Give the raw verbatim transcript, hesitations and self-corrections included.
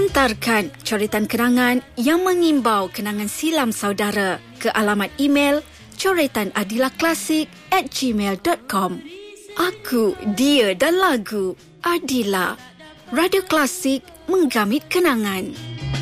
Hantarkan coretan kenangan yang mengimbau kenangan silam saudara ke alamat email coretanadilahklasik at gmail dot com. Aku, dia dan lagu Adila. Radio Klasik menggamit kenangan.